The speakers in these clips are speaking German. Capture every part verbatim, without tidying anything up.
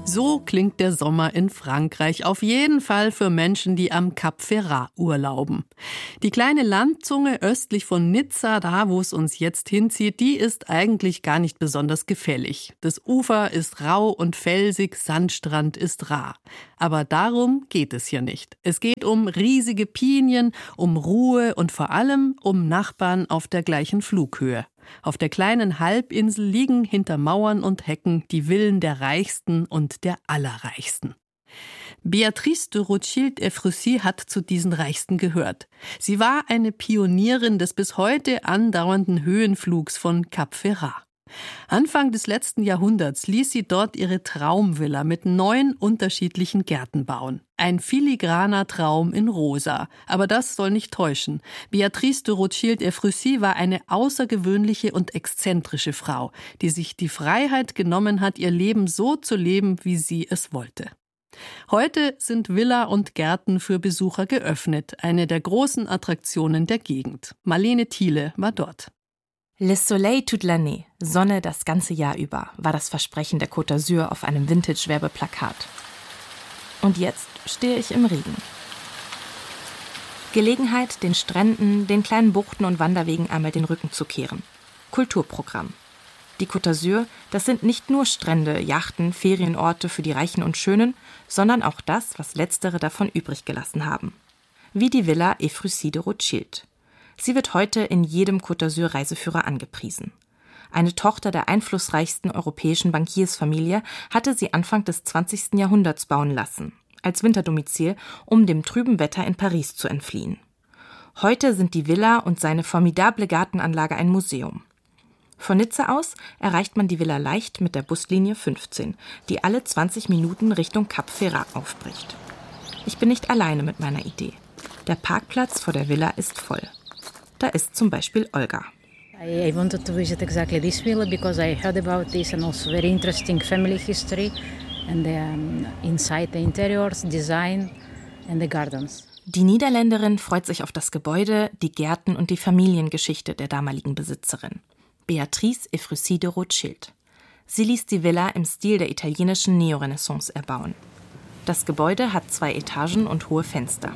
So klingt der Sommer in Frankreich. Auf jeden Fall für Menschen, die am Cap Ferrat urlauben. Die kleine Landzunge östlich von Nizza, da wo es uns jetzt hinzieht, die ist eigentlich gar nicht besonders gefällig. Das Ufer ist rau und felsig, Sandstrand ist rar. Aber darum geht es hier nicht. Es geht um riesige Pinien, um Ruhe und vor allem um Nachbarn auf der gleichen Flughöhe. Auf der kleinen Halbinsel liegen hinter Mauern und Hecken die Villen der Reichsten und der Allerreichsten. Béatrice de Rothschild-Ephrussi hat zu diesen Reichsten gehört. Sie war eine Pionierin des bis heute andauernden Höhenflugs von Cap Ferrat. Anfang des letzten Jahrhunderts ließ sie dort ihre Traumvilla mit neun unterschiedlichen Gärten bauen. Ein filigraner Traum in Rosa. Aber das soll nicht täuschen. Béatrice de Rothschild-Ephrussi war eine außergewöhnliche und exzentrische Frau, die sich die Freiheit genommen hat, ihr Leben so zu leben, wie sie es wollte. Heute sind Villa und Gärten für Besucher geöffnet, eine der großen Attraktionen der Gegend. Marlene Thiele war dort. Le Soleil toute l'année, Sonne das ganze Jahr über, war das Versprechen der Côte d'Azur auf einem Vintage-Werbeplakat. Und jetzt stehe ich im Regen. Gelegenheit, den Stränden, den kleinen Buchten und Wanderwegen einmal den Rücken zu kehren. Kulturprogramm. Die Côte d'Azur, das sind nicht nur Strände, Yachten, Ferienorte für die Reichen und Schönen, sondern auch das, was Letztere davon übrig gelassen haben. Wie die Villa Ephrussi de Rothschild. Sie wird heute in jedem Côte d'Azur-Reiseführer angepriesen. Eine Tochter der einflussreichsten europäischen Bankiersfamilie hatte sie Anfang des zwanzigsten Jahrhunderts bauen lassen, als Winterdomizil, um dem trüben Wetter in Paris zu entfliehen. Heute sind die Villa und seine formidable Gartenanlage ein Museum. Von Nizza aus erreicht man die Villa leicht mit der Buslinie fünfzehn, die alle zwanzig Minuten Richtung Cap Ferrat aufbricht. Ich bin nicht alleine mit meiner Idee. Der Parkplatz vor der Villa ist voll. Da ist zum Beispiel Olga. I wanted to visit exactly this villa because I heard about this and also very interesting family history and the, um, inside the interiors, design and the gardens. Die Niederländerin freut sich auf das Gebäude, die Gärten und die Familiengeschichte der damaligen Besitzerin. Béatrice Ephrussi de Rothschild. Sie ließ die Villa im Stil der italienischen Neorenaissance erbauen. Das Gebäude hat zwei Etagen und hohe Fenster.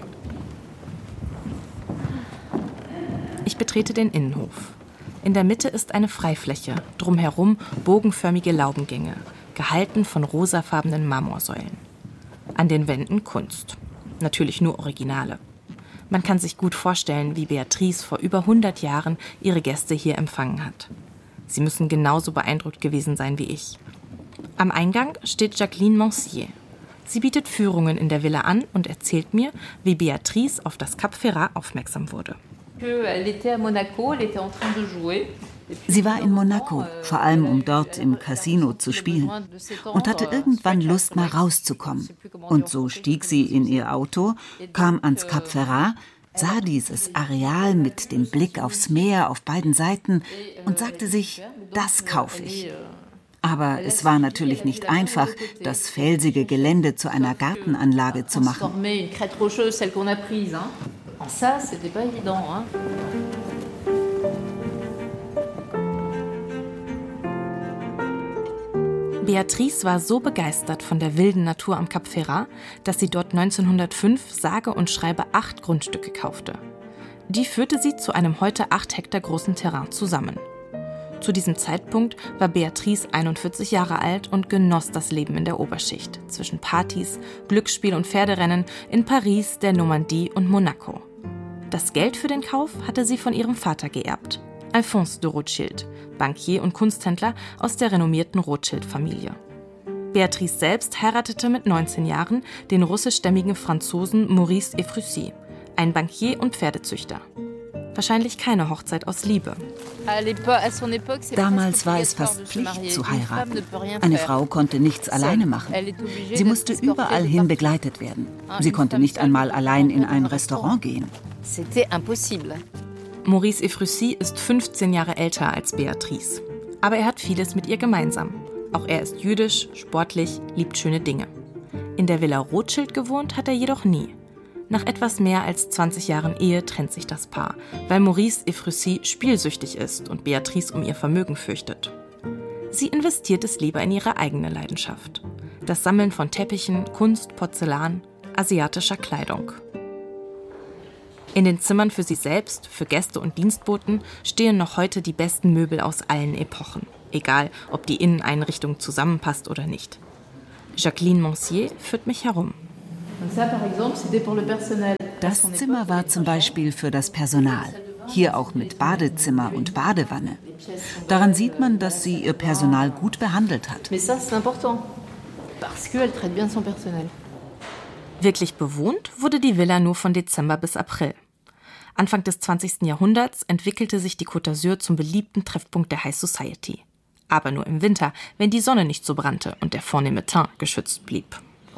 Ich betrete den Innenhof. In der Mitte ist eine Freifläche, drumherum bogenförmige Laubengänge, gehalten von rosafarbenen Marmorsäulen. An den Wänden Kunst. Natürlich nur Originale. Man kann sich gut vorstellen, wie Béatrice vor über hundert Jahren ihre Gäste hier empfangen hat. Sie müssen genauso beeindruckt gewesen sein wie ich. Am Eingang steht Jacqueline Monsier. Sie bietet Führungen in der Villa an und erzählt mir, wie Béatrice auf das Cap Ferrat aufmerksam wurde. Sie war in Monaco, vor allem um dort im Casino zu spielen, und hatte irgendwann Lust, mal rauszukommen. Und so stieg sie in ihr Auto, kam ans Cap Ferrat, sah dieses Areal mit dem Blick aufs Meer auf beiden Seiten und sagte sich, das kaufe ich. Aber es war natürlich nicht einfach, das felsige Gelände zu einer Gartenanlage zu machen. Ça, c'était pas évident, hein? Béatrice war so begeistert von der wilden Natur am Cap Ferrat, dass sie dort neunzehnhundertfünf sage und schreibe acht Grundstücke kaufte. Die führte sie zu einem heute acht Hektar großen Terrain zusammen. Zu diesem Zeitpunkt war Béatrice einundvierzig Jahre alt und genoss das Leben in der Oberschicht, zwischen Partys, Glücksspiel und Pferderennen in Paris, der Normandie und Monaco. Das Geld für den Kauf hatte sie von ihrem Vater geerbt, Alphonse de Rothschild, Bankier und Kunsthändler aus der renommierten Rothschild-Familie. Béatrice selbst heiratete mit neunzehn Jahren den russischstämmigen Franzosen Maurice Ephrussi, ein Bankier und Pferdezüchter. Wahrscheinlich keine Hochzeit aus Liebe. Damals war es fast Pflicht zu heiraten. Eine Frau konnte nichts alleine machen. Sie musste überall hin begleitet werden. Sie konnte nicht einmal allein in ein Restaurant gehen. Maurice Ephrussi ist fünfzehn Jahre älter als Béatrice. Aber er hat vieles mit ihr gemeinsam. Auch er ist jüdisch, sportlich, liebt schöne Dinge. In der Villa Rothschild gewohnt hat er jedoch nie. Nach etwas mehr als zwanzig Jahren Ehe trennt sich das Paar, weil Maurice Ephrussi spielsüchtig ist und Béatrice um ihr Vermögen fürchtet. Sie investiert es lieber in ihre eigene Leidenschaft. Das Sammeln von Teppichen, Kunst, Porzellan, asiatischer Kleidung. In den Zimmern für sie selbst, für Gäste und Dienstboten stehen noch heute die besten Möbel aus allen Epochen. Egal, ob die Inneneinrichtung zusammenpasst oder nicht. Jacqueline Monsier führt mich herum. Das Zimmer war zum Beispiel für das Personal. Hier auch mit Badezimmer und Badewanne. Daran sieht man, dass sie ihr Personal gut behandelt hat. Wirklich bewohnt wurde die Villa nur von Dezember bis April. Anfang des zwanzigsten Jahrhunderts entwickelte sich die Côte d'Azur zum beliebten Treffpunkt der High Society. Aber nur im Winter, wenn die Sonne nicht so brannte und der vornehme Teint geschützt blieb.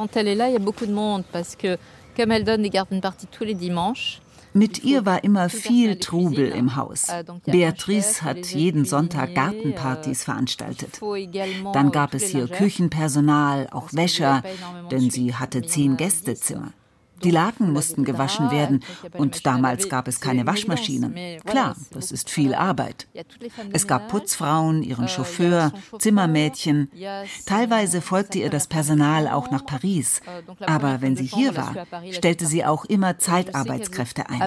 Mit ihr war immer viel Trubel im Haus. Beatrice hat jeden Sonntag Gartenpartys veranstaltet. Dann gab es hier Küchenpersonal, auch Wäscher, denn sie hatte zehn Gästezimmer. Die Laken mussten gewaschen werden und damals gab es keine Waschmaschinen. Klar, das ist viel Arbeit. Es gab Putzfrauen, ihren Chauffeur, Zimmermädchen. Teilweise folgte ihr das Personal auch nach Paris. Aber wenn sie hier war, stellte sie auch immer Zeitarbeitskräfte ein.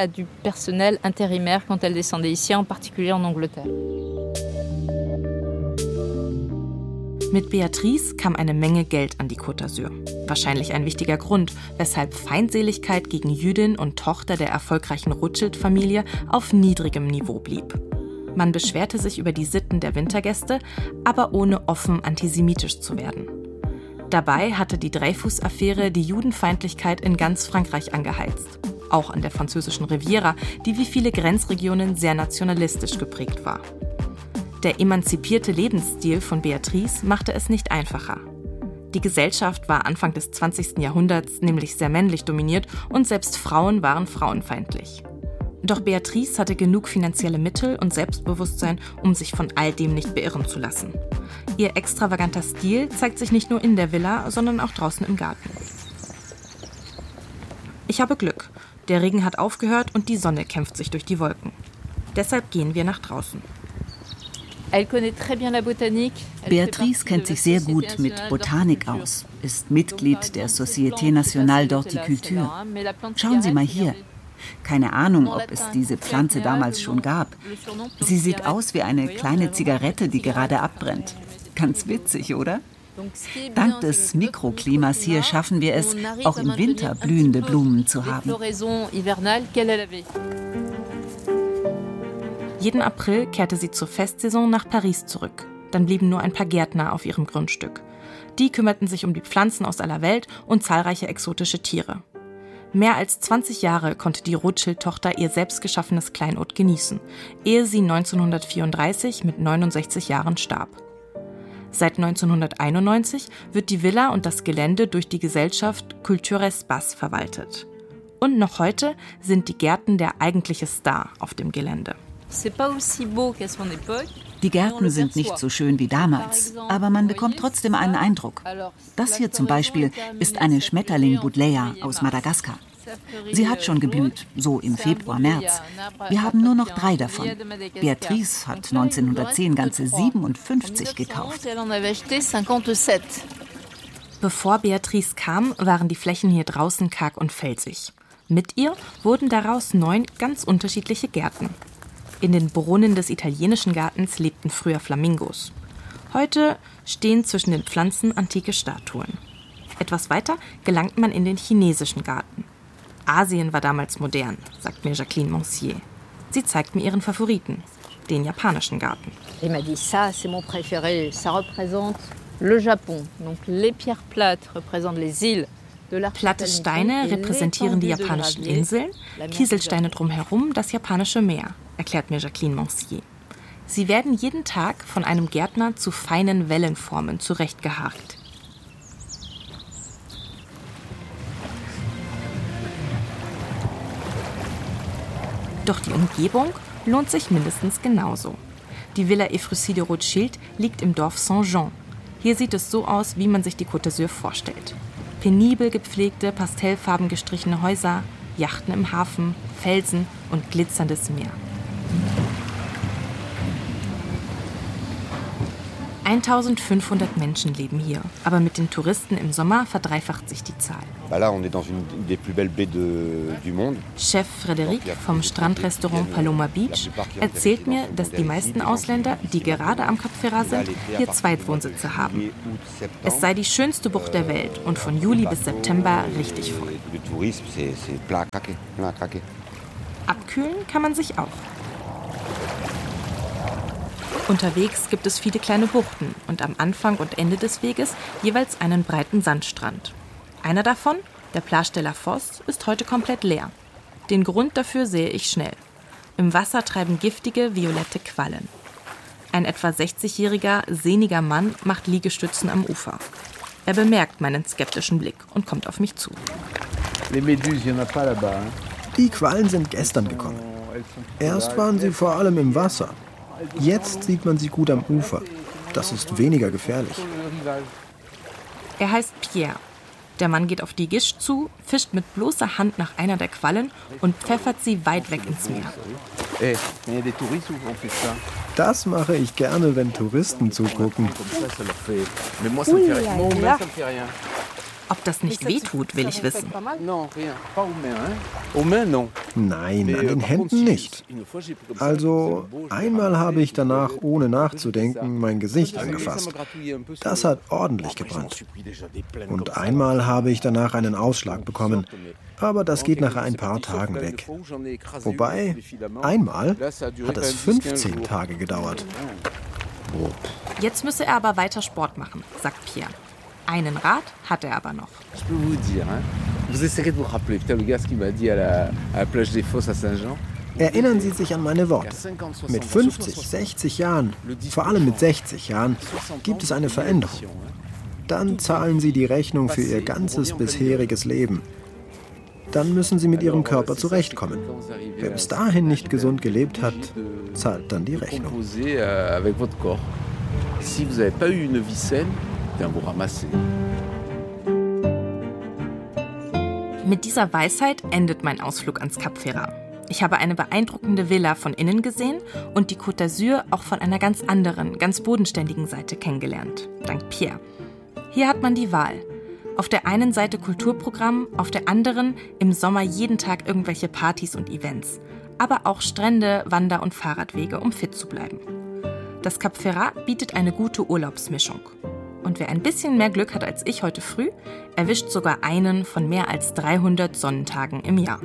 Mit Beatrice kam eine Menge Geld an die Côte d'Azur. Wahrscheinlich ein wichtiger Grund, weshalb Feindseligkeit gegen Jüdin und Tochter der erfolgreichen Rothschild-Familie auf niedrigem Niveau blieb. Man beschwerte sich über die Sitten der Wintergäste, aber ohne offen antisemitisch zu werden. Dabei hatte die Dreyfus-Affäre die Judenfeindlichkeit in ganz Frankreich angeheizt. Auch an der französischen Riviera, die wie viele Grenzregionen sehr nationalistisch geprägt war. Der emanzipierte Lebensstil von Beatrice machte es nicht einfacher. Die Gesellschaft war Anfang des zwanzigsten Jahrhunderts nämlich sehr männlich dominiert und selbst Frauen waren frauenfeindlich. Doch Beatrice hatte genug finanzielle Mittel und Selbstbewusstsein, um sich von all dem nicht beirren zu lassen. Ihr extravaganter Stil zeigt sich nicht nur in der Villa, sondern auch draußen im Garten. Ich habe Glück. Der Regen hat aufgehört und die Sonne kämpft sich durch die Wolken. Deshalb gehen wir nach draußen. Beatrice kennt sich sehr gut mit Botanik aus, ist Mitglied der Société Nationale d'Horticulture. Schauen Sie mal hier. Keine Ahnung, ob es diese Pflanze damals schon gab. Sie sieht aus wie eine kleine Zigarette, die gerade abbrennt. Ganz witzig, oder? Dank des Mikroklimas hier schaffen wir es, auch im Winter blühende Blumen zu haben. Jeden April kehrte sie zur Festsaison nach Paris zurück. Dann blieben nur ein paar Gärtner auf ihrem Grundstück. Die kümmerten sich um die Pflanzen aus aller Welt und zahlreiche exotische Tiere. Mehr als zwanzig Jahre konnte die Rothschild-Tochter ihr selbst geschaffenes Kleinod genießen, ehe sie neunzehnhundertvierunddreißig mit neunundsechzig Jahren starb. Seit neunzehnhunderteinundneunzig wird die Villa und das Gelände durch die Gesellschaft Culture Espace verwaltet. Und noch heute sind die Gärten der eigentliche Star auf dem Gelände. Die Gärten sind nicht so schön wie damals, aber man bekommt trotzdem einen Eindruck. Das hier zum Beispiel ist eine Schmetterling-Buddleia aus Madagaskar. Sie hat schon geblüht, so im Februar, März. Wir haben nur noch drei davon. Beatrice hat neunzehnhundertzehn ganze siebenundfünfzig gekauft. Bevor Beatrice kam, waren die Flächen hier draußen karg und felsig. Mit ihr wurden daraus neun ganz unterschiedliche Gärten. In den Brunnen des italienischen Gartens lebten früher Flamingos. Heute stehen zwischen den Pflanzen antike Statuen. Etwas weiter gelangt man in den chinesischen Garten. Asien war damals modern, sagt mir Jacqueline Monsier. Sie zeigt mir ihren Favoriten, den japanischen Garten. Elle m'a dit ça, c'est mon préféré. Ça représente le Japon. Donc les pierres plates représentent les îles. Platte Steine repräsentieren die japanischen Inseln, Kieselsteine drumherum das japanische Meer, erklärt mir Jacqueline Monsier. Sie werden jeden Tag von einem Gärtner zu feinen Wellenformen zurechtgehakt. Doch die Umgebung lohnt sich mindestens genauso. Die Villa Ephrussi de Rothschild liegt im Dorf Saint-Jean. Hier sieht es so aus, wie man sich die Côte d'Azur vorstellt. Penibel gepflegte, pastellfarben gestrichene Häuser, Yachten im Hafen, Felsen und glitzerndes Meer. eintausendfünfhundert Menschen leben hier, aber mit den Touristen im Sommer verdreifacht sich die Zahl. Chef Frédéric vom Strandrestaurant Paloma Beach erzählt mir, dass die meisten Ausländer, die gerade am Cap Ferrat sind, hier Zweitwohnsitze haben. Es sei die schönste Bucht der Welt und von Juli bis September richtig voll. Abkühlen kann man sich auch. Unterwegs gibt es viele kleine Buchten und am Anfang und Ende des Weges jeweils einen breiten Sandstrand. Einer davon, der Plage de la Fosse, ist heute komplett leer. Den Grund dafür sehe ich schnell. Im Wasser treiben giftige, violette Quallen. Ein etwa sechzigjähriger, sehniger Mann macht Liegestützen am Ufer. Er bemerkt meinen skeptischen Blick und kommt auf mich zu. Die Quallen sind gestern gekommen. Erst waren sie vor allem im Wasser. Jetzt sieht man sie gut am Ufer. Das ist weniger gefährlich. Er heißt Pierre. Der Mann geht auf die Gischt zu, fischt mit bloßer Hand nach einer der Quallen und pfeffert sie weit weg ins Meer. Das mache ich gerne, wenn Touristen zugucken. Ob das nicht wehtut, will ich wissen. Nein, an den Händen nicht. Also, einmal habe ich danach, ohne nachzudenken, mein Gesicht angefasst. Das hat ordentlich gebrannt. Und einmal habe ich danach einen Ausschlag bekommen. Aber das geht nach ein paar Tagen weg. Wobei, einmal hat es fünfzehn Tage gedauert. Jetzt müsse er aber weiter Sport machen, sagt Pierre. Einen Rat hat er aber noch. Erinnern Sie sich an meine Worte. Mit fünfzig, sechzig Jahren, vor allem mit sechzig Jahren, gibt es eine Veränderung. Dann zahlen Sie die Rechnung für Ihr ganzes bisheriges Leben. Dann müssen Sie mit Ihrem Körper zurechtkommen. Wer bis dahin nicht gesund gelebt hat, zahlt dann die Rechnung. Mit dieser Weisheit endet mein Ausflug ans Cap Ferrat. Ich habe eine beeindruckende Villa von innen gesehen und die Côte d'Azur auch von einer ganz anderen, ganz bodenständigen Seite kennengelernt, dank Pierre. Hier hat man die Wahl. Auf der einen Seite Kulturprogramm, auf der anderen im Sommer jeden Tag irgendwelche Partys und Events. Aber auch Strände, Wander- und Fahrradwege, um fit zu bleiben. Das Cap Ferrat bietet eine gute Urlaubsmischung. Und wer ein bisschen mehr Glück hat als ich heute früh, erwischt sogar einen von mehr als dreihundert Sonnentagen im Jahr.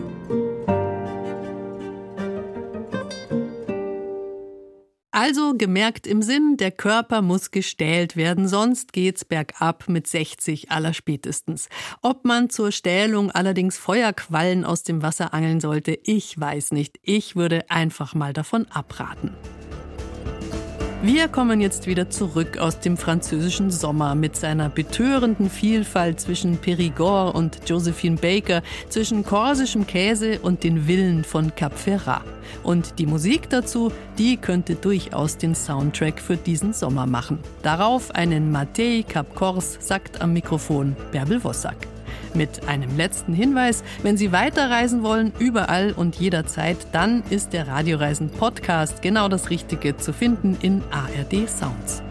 Also gemerkt im Sinn, der Körper muss gestählt werden, sonst geht's bergab mit sechzig allerspätestens. Ob man zur Stählung allerdings Feuerquallen aus dem Wasser angeln sollte, ich weiß nicht. Ich würde einfach mal davon abraten. Wir kommen jetzt wieder zurück aus dem französischen Sommer mit seiner betörenden Vielfalt zwischen Périgord und Josephine Baker, zwischen korsischem Käse und den Villen von Cap Ferrat. Und die Musik dazu, die könnte durchaus den Soundtrack für diesen Sommer machen. Darauf einen Mattei Cap Corse, sagt am Mikrofon Bärbel Wossack. Mit einem letzten Hinweis, wenn Sie weiterreisen wollen, überall und jederzeit, dann ist der Radioreisen-Podcast genau das Richtige zu finden in A R D Sounds.